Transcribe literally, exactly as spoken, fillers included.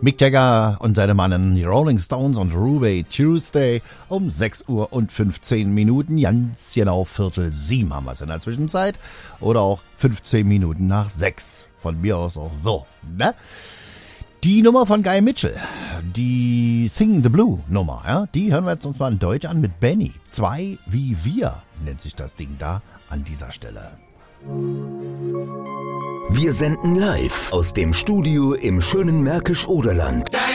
Mick Jagger und seine Mannen, die Rolling Stones und Ruby Tuesday um sechs Uhr und fünfzehn Minuten, ganz genau Viertel sieben haben wir es in der Zwischenzeit. Oder auch fünfzehn Minuten nach sechs. Von mir aus auch so, ne? Die Nummer von Guy Mitchell, die Sing the Blue Nummer, ja, die hören wir jetzt uns mal in Deutsch an mit Benny. Zwei wie wir nennt sich das Ding da an dieser Stelle. Wir senden live aus dem Studio im schönen Märkisch-Oderland.